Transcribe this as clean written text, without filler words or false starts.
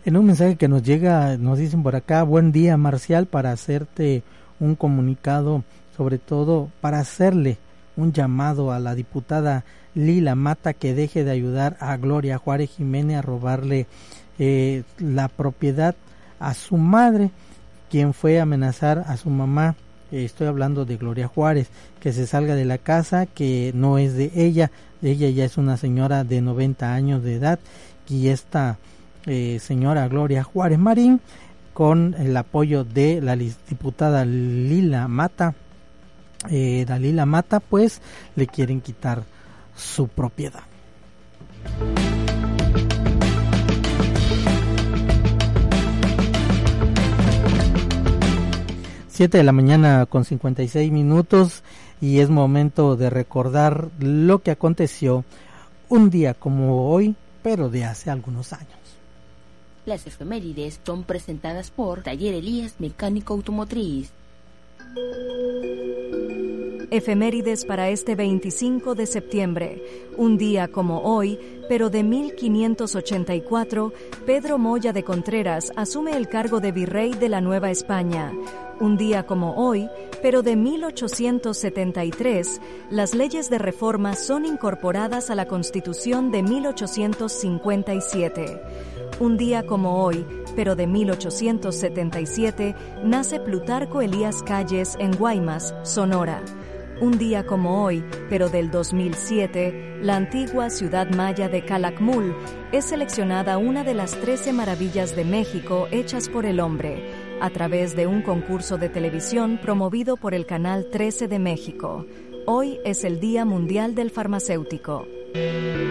En un mensaje que nos llega, nos dicen por acá: buen día, Marcial, para hacerte un comunicado, sobre todo para hacerle un llamado a la diputada Lila Mata que deje de ayudar a Gloria Juárez Jiménez a robarle la propiedad a su madre, quien fue a amenazar a su mamá. Estoy hablando de Gloria Juárez, que se salga de la casa, que no es de ella. Ella ya es una señora de 90 años de edad, y esta señora Gloria Juárez Marín, con el apoyo de la diputada Lila Mata, Dalila Mata, pues le quieren quitar su propiedad. Siete de la mañana con 56 minutos, y es momento de recordar lo que aconteció un día como hoy, pero de hace algunos años. Las efemérides son presentadas por Taller Elías Mecánico Automotriz. Efemérides para este 25 de septiembre. Un día como hoy, pero de 1584, Pedro Moya de Contreras asume el cargo de virrey de la Nueva España. Un día como hoy, pero de 1873, las leyes de reforma son incorporadas a la Constitución de 1857. Un día como hoy, pero de 1877, nace Plutarco Elías Calles en Guaymas, Sonora. Un día como hoy, pero del 2007, la antigua ciudad maya de Calakmul es seleccionada una de las 13 maravillas de México hechas por el hombre, a través de un concurso de televisión promovido por el Canal 13 de México. Hoy es el Día Mundial del Farmacéutico.